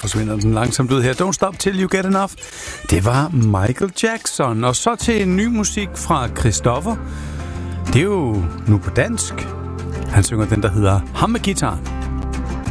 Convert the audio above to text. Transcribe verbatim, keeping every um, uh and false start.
forsvinder den langsomt ud her. Don't Stop Till You Get Enough. Det var Michael Jackson. Og så til en ny musik fra Christoffer. Det er jo nu på dansk. Han synger den, der hedder Ham med guitaren.